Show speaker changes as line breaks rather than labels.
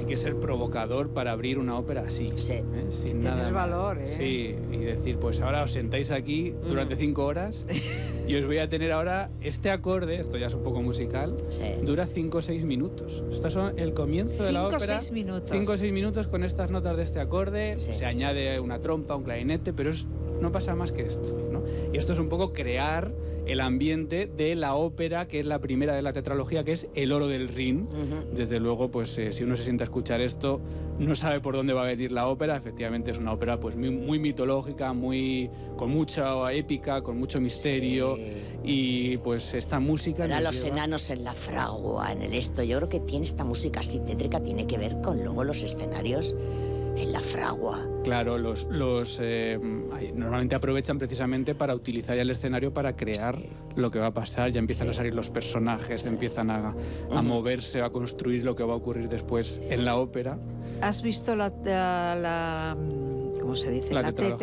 hay que ser provocador para abrir una ópera así.
Sí.
Sin
Tienes
nada
valor,
más. Sí, y decir, pues ahora os sentáis aquí durante 5 horas y os voy a tener ahora este acorde, esto ya es un poco musical, dura 5 o 6 minutos. Estos son el comienzo de la ópera.
5 o 6 minutos.
5 o 6 minutos con estas notas de este acorde, se añade una trompa, un clarinete, pero no pasa más que esto, ¿no? Y esto es un poco crear el ambiente de la ópera, que es la primera de la tetralogía, que es El oro del Rin. Desde luego, pues si uno se sienta a escuchar esto, no sabe por dónde va a venir la ópera. Efectivamente es una ópera pues muy mitológica, con mucha épica, con mucho misterio, y pues esta música...
Pero a los enanos en la fragua, en el esto, yo creo que tiene esta música así tétrica, tiene que ver con luego los escenarios en la fragua.
Claro, normalmente aprovechan precisamente para utilizar ya el escenario para crear lo que va a pasar. Ya empiezan a salir los personajes, empiezan a moverse, a construir lo que va a ocurrir después en la ópera.
¿Has visto ¿cómo se dice?
La tetralogía.